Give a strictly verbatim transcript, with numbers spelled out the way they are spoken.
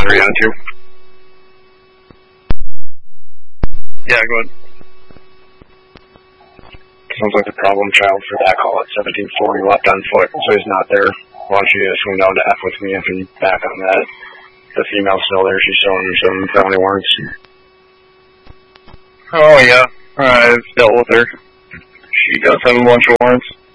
three on two. Yeah, go ahead. Sounds like the problem child for that call at seventeen forty left on foot, so he's not there. Why don't you just swing down to F with me and back on that? The female's still there. She's showing me some felony warrants. Oh, yeah. I've dealt with her. She does have a bunch of warrants.